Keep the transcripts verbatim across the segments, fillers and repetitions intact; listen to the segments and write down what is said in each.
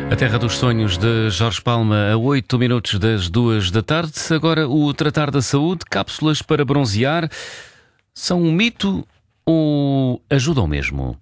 A Terra dos Sonhos, de Jorge Palma, a oito minutos das duas da tarde. Agora o Tratar da Saúde, cápsulas para bronzear, são um mito ou ajudam mesmo?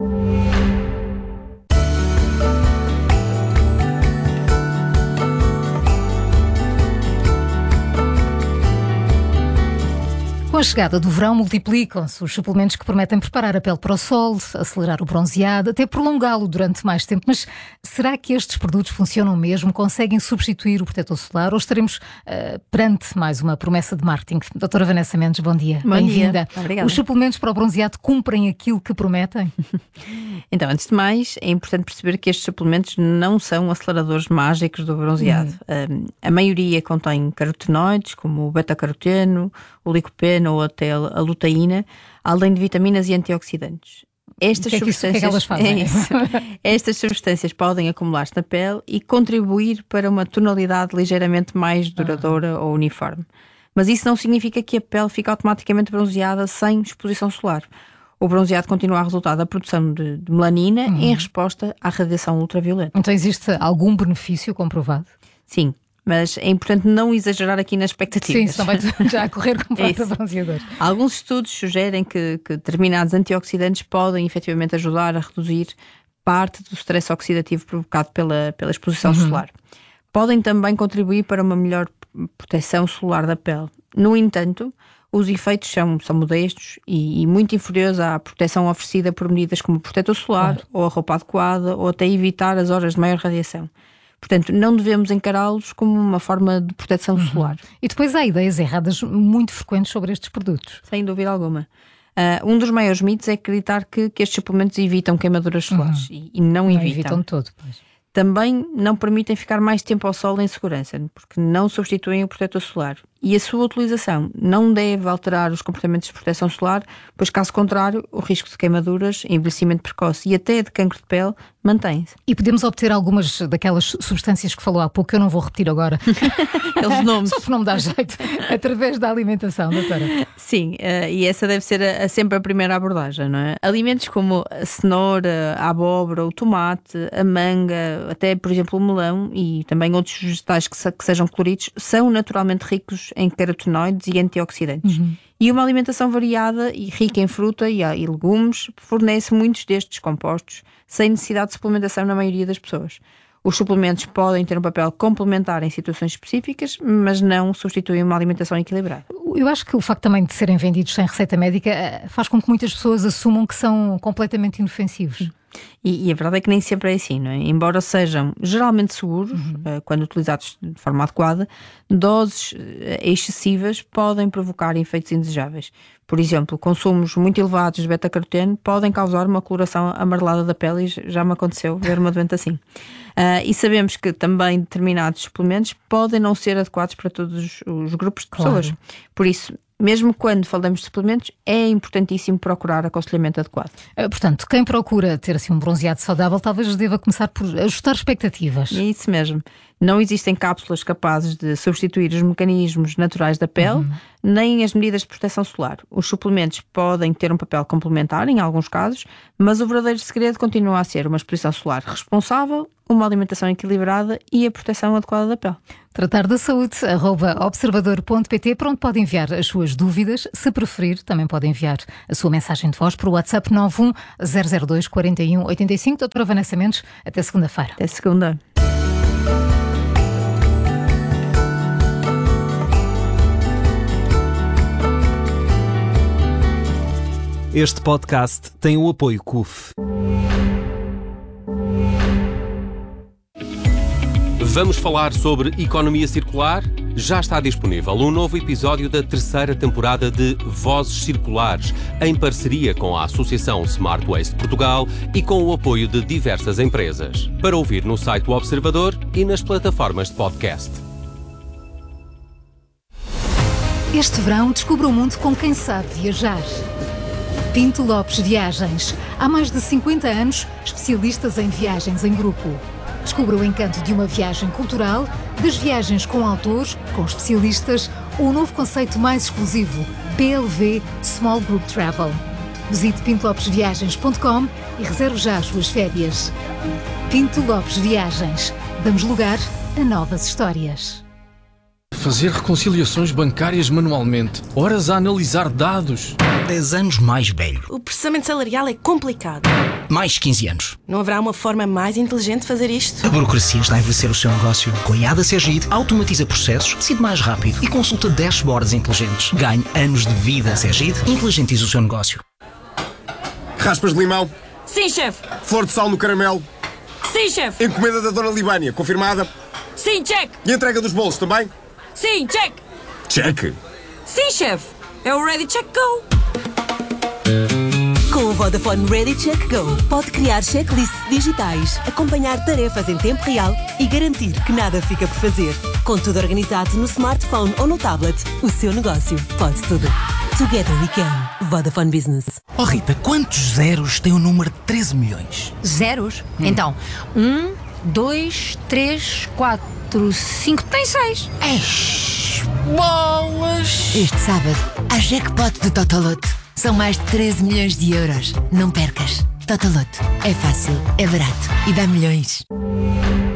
Com a chegada do verão, multiplicam-se os suplementos que prometem preparar a pele para o sol, acelerar o bronzeado, até prolongá-lo durante mais tempo. Mas será que estes produtos funcionam mesmo? Conseguem substituir o protetor solar? Ou estaremos uh, perante mais uma promessa de marketing? Doutora Vanessa Mendes, bom dia. Bom Bem-vinda. dia. Obrigada. Os suplementos para o bronzeado cumprem aquilo que prometem? Então, antes de mais, é importante perceber que estes suplementos não são aceleradores mágicos do bronzeado. Hum. Um, a maioria contém carotenoides, como o beta-caroteno, o licopeno ou até a luteína, além de vitaminas e antioxidantes. Estas que é que isso, substâncias, que é que elas fazem? É isso. Estas substâncias podem acumular-se na pele e contribuir para uma tonalidade ligeiramente mais duradoura ah. ou uniforme. Mas isso não significa que a pele fique automaticamente bronzeada sem exposição solar. O bronzeado continua a resultar da produção de, de melanina uhum. em resposta à radiação ultravioleta. Então existe algum benefício comprovado? Sim. Mas é importante não exagerar aqui nas expectativas. Sim, senão vai já a correr com o bronzeador. Alguns estudos sugerem que, que determinados antioxidantes podem efetivamente ajudar a reduzir parte do stress oxidativo provocado pela, pela exposição uhum. solar. Podem também contribuir para uma melhor proteção solar da pele. No entanto, os efeitos são, são modestos e, e muito inferiores à proteção oferecida por medidas como o protetor solar, claro. ou a roupa adequada, ou até evitar as horas de maior radiação. Portanto, não devemos encará-los como uma forma de proteção uhum. solar. E depois há ideias erradas muito frequentes sobre estes produtos. Sem dúvida alguma. Uh, um dos maiores mitos é acreditar que, que estes suplementos evitam queimaduras solares. Uhum. E, e não, não evitam. evitam todo, pois. Também não permitem ficar mais tempo ao sol em segurança, porque não substituem o protetor solar. E a sua utilização não deve alterar os comportamentos de proteção solar, pois caso contrário, o risco de queimaduras, envelhecimento precoce e até de cancro de pele mantém-se. E podemos obter algumas daquelas substâncias que falou há pouco, que eu não vou repetir agora. Aqueles nomes. Só por não me dar jeito, através da alimentação, doutora. Sim, uh, e essa deve ser a, a sempre a primeira abordagem, não é? Alimentos como a cenoura, a abóbora, o tomate, a manga, até, por exemplo, o melão e também outros vegetais que, se, que sejam coloridos, são naturalmente ricos em carotenoides e antioxidantes. Uhum. E uma alimentação variada e rica em fruta e, e legumes fornece muitos destes compostos sem necessidade de suplementação na maioria das pessoas. Os suplementos podem ter um papel complementar em situações específicas, mas não substituem uma alimentação equilibrada. Eu acho que o facto também de serem vendidos sem receita médica faz com que muitas pessoas assumam que são completamente inofensivos. E, e a verdade é que nem sempre é assim, não é? Embora sejam geralmente seguros, uhum. uh, quando utilizados de forma adequada, doses uh, excessivas podem provocar efeitos indesejáveis. Por exemplo, consumos muito elevados de beta-caroteno podem causar uma coloração amarelada da pele, e já me aconteceu ver uma doente assim. Uh, e sabemos que também determinados suplementos podem não ser adequados para todos os grupos de pessoas. Claro. Por isso, mesmo quando falamos de suplementos, é importantíssimo procurar aconselhamento adequado. Portanto, quem procura ter assim um bronzeado saudável, talvez deva começar por ajustar expectativas. É isso mesmo. Não existem cápsulas capazes de substituir os mecanismos naturais da pele, uhum. nem as medidas de proteção solar. Os suplementos podem ter um papel complementar em alguns casos, mas o verdadeiro segredo continua a ser uma exposição solar responsável, uma alimentação equilibrada e a proteção adequada da pele. Tratar da saúde, arroba observador ponto pt, para onde pode enviar as suas dúvidas. Se preferir, também pode enviar a sua mensagem de voz para o WhatsApp nove um zero zero dois quatro um oito cinco. Doutora Vanessa Mendes, até segunda-feira. Até segunda. Este podcast tem o apoio C U F. Vamos falar sobre economia circular? Já está disponível um novo episódio da terceira temporada de Vozes Circulares, em parceria com a Associação Smart Waste Portugal e com o apoio de diversas empresas. Para ouvir no site do Observador e nas plataformas de podcast. Este verão, descubra o mundo com quem sabe viajar. Pinto Lopes Viagens. Há mais de cinquenta anos, especialistas em viagens em grupo. Descubra o encanto de uma viagem cultural, das viagens com autores, com especialistas, ou o novo conceito mais exclusivo, P L V Small Group Travel. Visite pinto lopes viagens ponto com e reserve já as suas férias. Pinto Lopes Viagens. Damos lugar a novas histórias. Fazer reconciliações bancárias manualmente, horas a analisar dados. dez anos mais velho. O processamento salarial é complicado. Mais quinze anos. Não haverá uma forma mais inteligente de fazer isto? A burocracia está a envelhecer o seu negócio. Com a I A da Segid, automatiza processos, decide mais rápido e consulta dashboards inteligentes. Ganhe anos de vida. Segid inteligentiza o seu negócio. Raspas de limão. Sim, chefe. Flor de sal no caramelo. Sim, chefe. Encomenda da Dona Libânia, confirmada. Sim, check. E entrega dos bolos também? Sim, check. Check. Sim, chefe. É o Ready Check Go. Com o Vodafone Ready Check Go, pode criar checklists digitais, acompanhar tarefas em tempo real e garantir que nada fica por fazer. Com tudo organizado no smartphone ou no tablet, o seu negócio pode tudo. Together we can. Vodafone Business. Oh Rita, quantos zeros tem o número de treze milhões? Zeros? Hum. Então, um, dois, três, quatro, cinco, tem seis. Eish, bolas! Este sábado, há jackpot do Totoloto. São mais de treze milhões de euros. Não percas. Totoloto. É fácil, é barato e dá milhões.